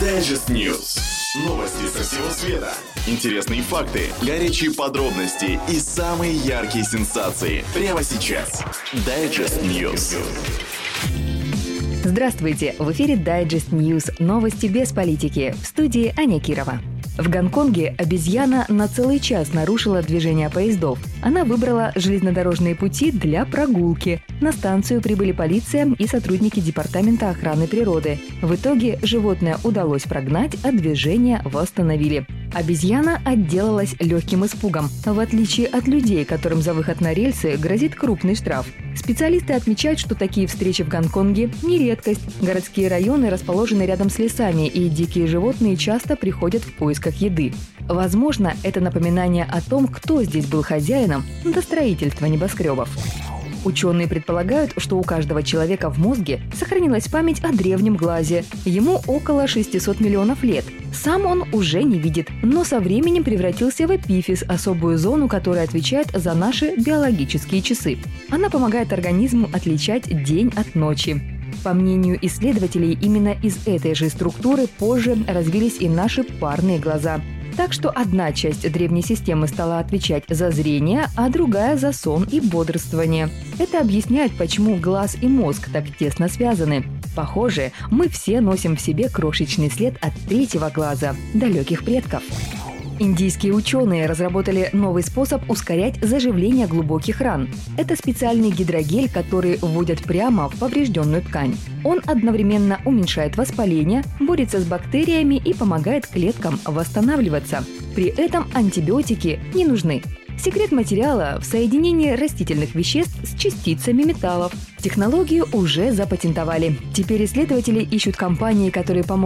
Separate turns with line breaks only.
Digest News. Новости со всего света. Интересные факты, горячие подробности и самые яркие сенсации. Прямо сейчас. Digest News.
Здравствуйте! В эфире Digest News. Новости без политики. В студии Аня Кирова. В Гонконге обезьяна на целый час нарушила движение поездов. Она выбрала железнодорожные пути для прогулки. На станцию прибыли полиция и сотрудники Департамента охраны природы. В итоге животное удалось прогнать, а движение восстановили. Обезьяна отделалась легким испугом, в отличие от людей, которым за выход на рельсы грозит крупный штраф. Специалисты отмечают, что такие встречи в Гонконге не редкость. Городские районы расположены рядом с лесами, и дикие животные часто приходят в поисках еды. Возможно, это напоминание о том, кто здесь был хозяином до строительства небоскребов. Ученые предполагают, что у каждого человека в мозге сохранилась память о древнем глазе. Ему около 600 миллионов лет. Сам он уже не видит, но со временем превратился в эпифиз, особую зону, которая отвечает за наши биологические часы. Она помогает организму отличать день от ночи. По мнению исследователей, именно из этой же структуры позже развились и наши парные глаза. Так что одна часть древней системы стала отвечать за зрение, а другая за сон и бодрствование. Это объясняет, почему глаз и мозг так тесно связаны. Похоже, мы все носим в себе крошечный след от третьего глаза – далеких предков. Индийские ученые разработали новый способ ускорять заживление глубоких ран. Это специальный гидрогель, который вводят прямо в поврежденную ткань. Он одновременно уменьшает воспаление, борется с бактериями и помогает клеткам восстанавливаться. При этом антибиотики не нужны. Секрет материала в соединении растительных веществ с частицами металлов. Технологию уже запатентовали. Теперь исследователи ищут компании, которые помогут